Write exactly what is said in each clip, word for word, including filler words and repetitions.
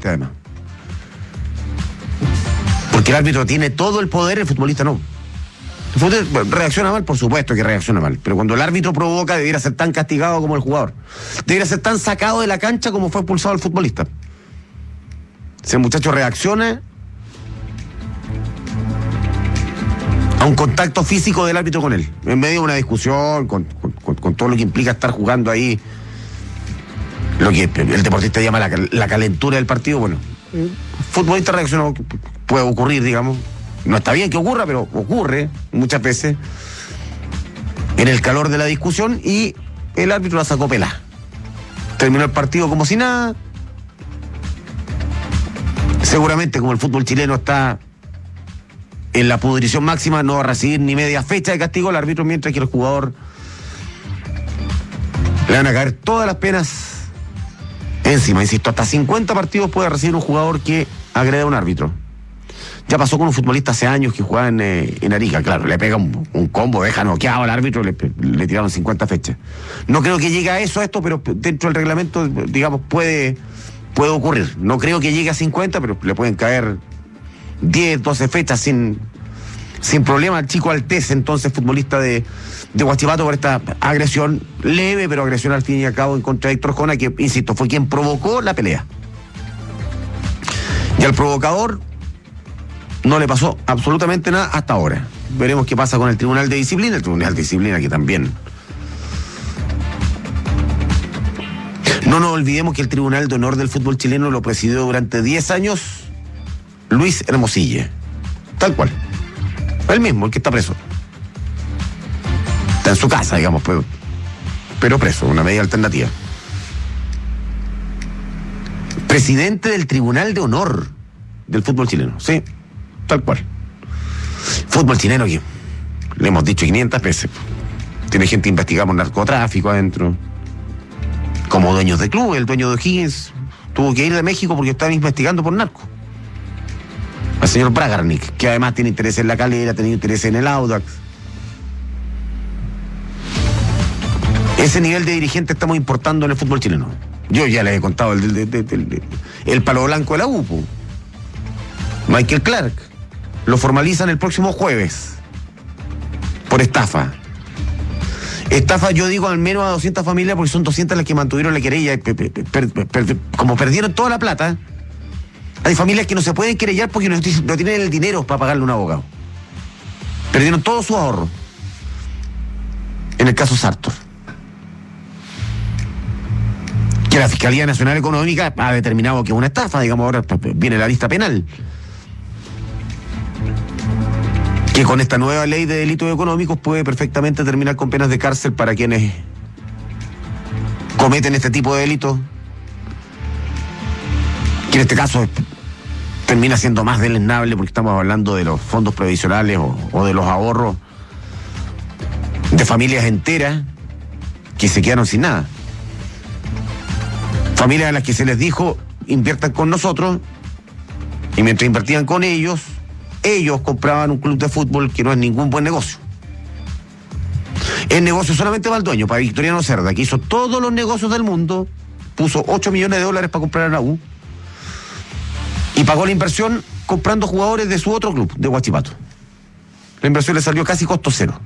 presidente, además. Porque el árbitro tiene todo el poder, el futbolista no. El futbolista reacciona mal, por supuesto que reacciona mal, pero cuando el árbitro provoca, debiera ser tan castigado como el jugador. Debiera ser tan sacado de la cancha como fue expulsado el futbolista. Si el muchacho reacciona a un contacto físico del árbitro con él, en medio de una discusión, con, con, con, con todo lo que implica estar jugando ahí, lo que el deportista llama la, la calentura del partido, bueno, el futbolista reaccionó, puede ocurrir, digamos, no está bien que ocurra, pero ocurre muchas veces en el calor de la discusión, y el árbitro la sacó pelada. Terminó el partido como si nada. Seguramente, como el fútbol chileno está en la pudrición máxima, no va a recibir ni media fecha de castigo el árbitro, mientras que el jugador le van a caer todas las penas encima. Insisto, hasta cincuenta partidos puede recibir un jugador que agrede a un árbitro. Ya pasó con un futbolista hace años que jugaba en, eh, en Arica, claro, le pega un, un combo, deja noqueado al árbitro, le, le tiraron cincuenta fechas. No creo que llegue a eso, a esto, pero dentro del reglamento, digamos, puede, puede ocurrir. No creo que llegue a cincuenta, pero le pueden caer diez, doce fechas sin, sin problema. El chico Altés, entonces futbolista de, de Huachipato, por esta agresión leve, pero agresión al fin y al cabo en contra de Héctor Jona, que, insisto, fue quien provocó la pelea. Y al provocador no le pasó absolutamente nada hasta ahora. Veremos qué pasa con el Tribunal de Disciplina. El Tribunal de Disciplina que también... No nos olvidemos que el Tribunal de Honor del fútbol chileno lo presidió durante diez años Luis Hermosilla. Tal cual. El mismo, el que está preso. Está en su casa, digamos, pero, pero preso, una medida alternativa. Presidente del Tribunal de Honor del fútbol chileno, sí. Tal cual. Fútbol chileno que le hemos dicho quinientas veces. Tiene gente investigada por narcotráfico adentro. Como dueños de club, el dueño de O'Higgins tuvo que ir de México porque estaba investigando por narco. El señor Bragarnik, que además tiene interés en la Calera, tiene interés en el Audax. Ese nivel de dirigente estamos importando en el fútbol chileno. Yo ya les he contado el, el, el, el, el palo blanco de la U P U. Michael Clark. Lo formalizan el próximo jueves por estafa. Estafa, yo digo, al menos a doscientas familias, porque son doscientas las que mantuvieron la querella. Per, per, per, per, como perdieron toda la plata, hay familias que no se pueden querellar porque no, no tienen el dinero para pagarle a un abogado. Perdieron todo su ahorro. En el caso Sartor, que la Fiscalía Nacional Económica ha determinado que es una estafa, digamos, ahora viene la lista penal. Que con esta nueva ley de delitos económicos puede perfectamente terminar con penas de cárcel para quienes cometen este tipo de delitos, que en este caso termina siendo más deleznable porque estamos hablando de los fondos previsionales o, o de los ahorros de familias enteras que se quedaron sin nada. Familias a las que se les dijo inviertan con nosotros, y mientras invertían con ellos, ellos compraban un club de fútbol que no es ningún buen negocio. El negocio solamente va al dueño, para Victoriano Cerda, que hizo todos los negocios del mundo, puso ocho millones de dólares para comprar a la U y pagó la inversión comprando jugadores de su otro club, de Huachipato. La inversión le salió casi costo cero.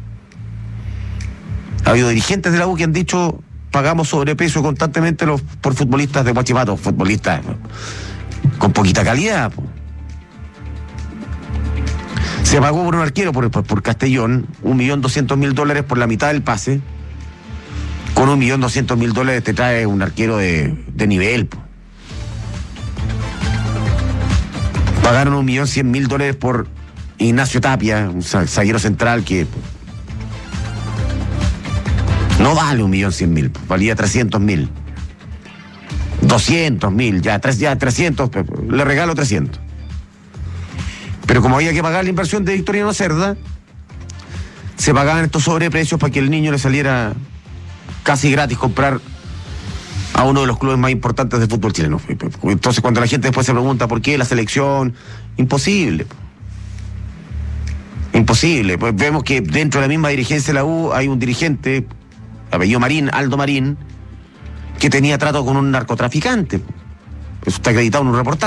Ha habido dirigentes de la U que han dicho: pagamos sobrepeso constantemente los, por futbolistas de Huachipato, futbolistas con poquita calidad. Se pagó por un arquero, por, por, por Castellón, un millón doscientos mil dólares por la mitad del pase. Con un millón doscientos mil dólares te trae un arquero de, de nivel. Po. Pagaron un millón cien mil dólares por Ignacio Tapia, un zaguero central que no vale un millón cien mil, valía trescientos mil. doscientos mil, ya, ya trescientos, le regalo trescientos. Pero como había que pagar la inversión de Victoriano Cerda, se pagaban estos sobreprecios para que el niño le saliera casi gratis comprar a uno de los clubes más importantes del fútbol chileno. Entonces, cuando la gente después se pregunta por qué la selección, imposible. Imposible. Pues vemos que dentro de la misma dirigencia de la U hay un dirigente, apellido Marín, Aldo Marín, que tenía trato con un narcotraficante. Eso está acreditado en un reportaje.